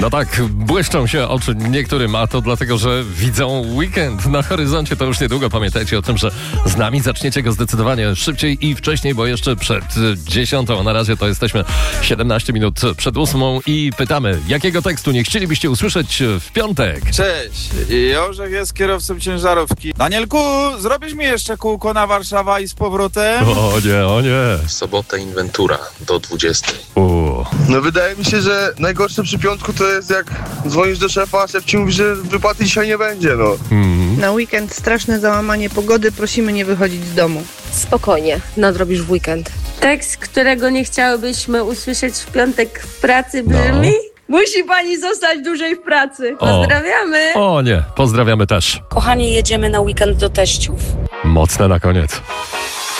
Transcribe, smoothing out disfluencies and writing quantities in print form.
No tak, błyszczą się oczy niektórym, a to dlatego, że widzą weekend na horyzoncie. To już niedługo. Pamiętajcie o tym, że z nami zaczniecie go zdecydowanie szybciej i wcześniej, bo jeszcze przed 10. Na razie to jesteśmy 17 minut przed 8 i pytamy, jakiego tekstu nie chcielibyście usłyszeć w piątek? Cześć, Jorzek jest kierowcą ciężarówki. Danielku, zrobisz mi jeszcze kółko na Warszawa i z powrotem? O nie, o nie. W sobotę inwentura do 20. No wydaje mi się, że najgorsze przy piątku to jest jak dzwonisz do szefa, a szef ci mówi, że wypłaty dzisiaj nie będzie, no. Na weekend straszne załamanie pogody, prosimy nie wychodzić z domu. Spokojnie, nadrobisz w weekend. Tekst, którego nie chciałybyśmy usłyszeć w piątek w pracy brzmi... Musi pani zostać dłużej w pracy. Pozdrawiamy! O nie, pozdrawiamy też. Kochani, jedziemy na weekend do teściów. Mocne na koniec.